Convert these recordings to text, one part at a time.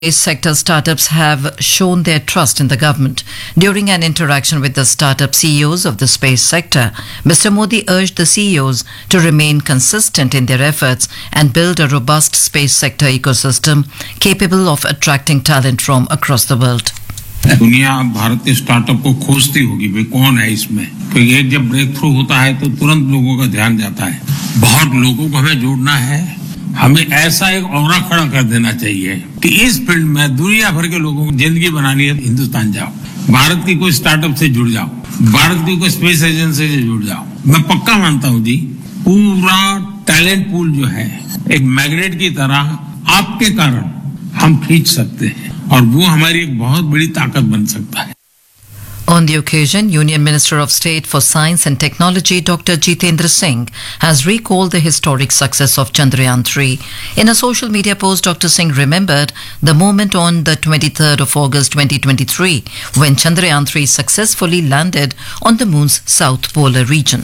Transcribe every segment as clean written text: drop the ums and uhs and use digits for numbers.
Space sector startups have shown their trust in the government. During an interaction with the startup CEOs of the space sector, Mr. Modi urged the CEOs to remain consistent in their efforts and build a robust space sector ecosystem capable of attracting talent from across the world. दुनिया भारत के startup को खोजती होगी भाई कौन है इसमें, क्योंकि एक जब ब्रेक थ्रू होता है तो तुरंत लोगों का ध्यान जाता है. बहुत लोगों को हमें जोड़ना है. हमें ऐसा एक औरा खड़ा कर देना चाहिए कि इस फील्ड में दुनिया भर के लोगों को जिंदगी बनानी है. हिंदुस्तान जाओ, भारत की कोई स्टार्टअप से जुड़ जाओ, भारत की कोई स्पेस एजेंसी से जुड़ जाओ. मैं पक्का मानता हूं जी, पूरा टैलेंट पूल जो है एक मैग्नेट की तरह आपके कारण हम खींच सकते हैं और वो हमारी एक बहुत बड़ी ताकत बन सकता है. On the occasion, Union Minister of State for Science and Technology Dr. Jitendra Singh has recalled the historic success of Chandrayaan-3. In a social media post, Dr. Singh remembered the moment on the 23rd of August 2023 when Chandrayaan-3 successfully landed on the moon's south polar region.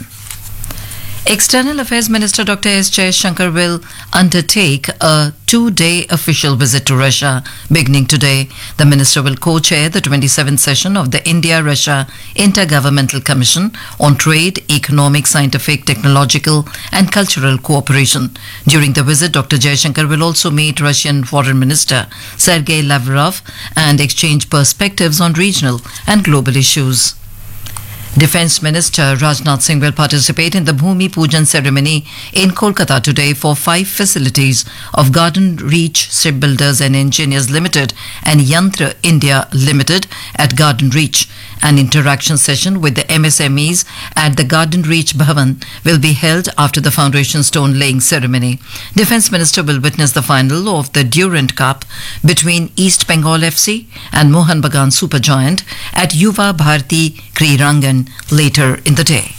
External Affairs Minister Dr. S. Jaishankar will undertake a two-day official visit to Russia beginning today. The minister will co-chair the 27th session of the India-Russia Intergovernmental Commission on Trade, Economic, Scientific, Technological and Cultural Cooperation. During the visit, Dr. Jaishankar will also meet Russian Foreign Minister Sergei Lavrov and exchange perspectives on regional and global issues. Defence Minister Rajnath Singh will participate in the Bhumi Pujan ceremony in Kolkata today for 5 facilities of Garden Reach Shipbuilders and Engineers Limited and Yantra India Limited at Garden Reach. An interaction session with the MSMEs at the Garden Reach Bhavan will be held after the foundation stone laying ceremony. Defence Minister will witness the final of the Durand Cup between East Bengal FC and Mohan Bagan Supergiant at Yuva Bharati Krirangan later in the day.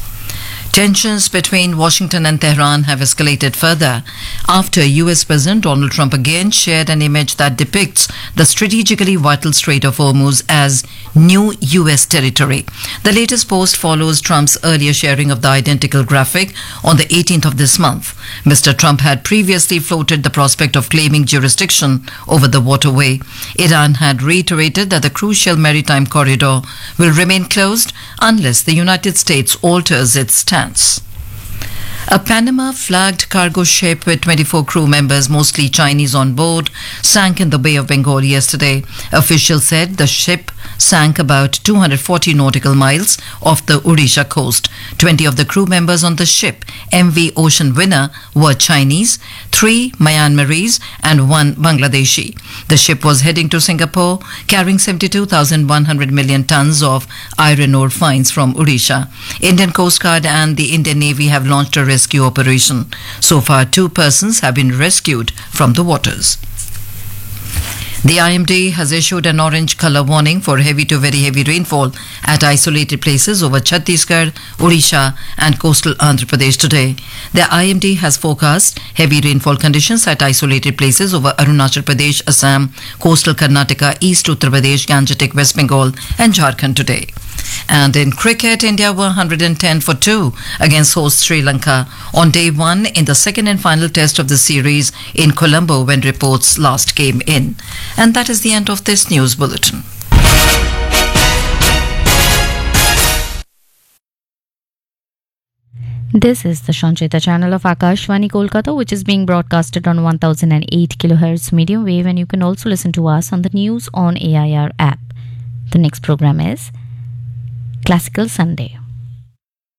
Tensions between Washington and Tehran have escalated further after US President Donald Trump again shared an image that depicts the strategically vital Strait of Hormuz as new US territory. The latest post follows Trump's earlier sharing of the identical graphic on the 18th of this month. Mr. Trump had previously floated the prospect of claiming jurisdiction over the waterway. Iran had reiterated that the crucial maritime corridor will remain closed unless the United States alters its stance. A Panama-flagged cargo ship with 24 crew members, mostly Chinese on board, sank in the Bay of Bengal yesterday. Officials said the ship sank about 240 nautical miles off the Odisha coast. 20 of the crew members on the ship, MV Ocean Winner, were Chinese, 3 Myanmarese and 1 Bangladeshi. The ship was heading to Singapore, carrying 72,100 million tons of iron ore finds from Odisha. Indian Coast Guard and the Indian Navy have launched a rescue operation. So far, 2 persons have been rescued from the waters. The IMD has issued an orange colour warning for heavy to very heavy rainfall at isolated places over Chhattisgarh, Odisha and coastal Andhra Pradesh today. The IMD has forecast heavy rainfall conditions at isolated places over Arunachal Pradesh, Assam, coastal Karnataka, East Uttar Pradesh, Gangetic, West Bengal and Jharkhand today. And in cricket, India were 110 for 2 against host Sri Lanka on day 1 in the second and final test of the series in Colombo when reports last came in. And that is the end of this news bulletin. This is the Sanchita channel of Akashvani Kolkata, which is being broadcasted on 1008 kHz medium wave, and you can also listen to us on the News on AIR app. The next program is Classical Sunday.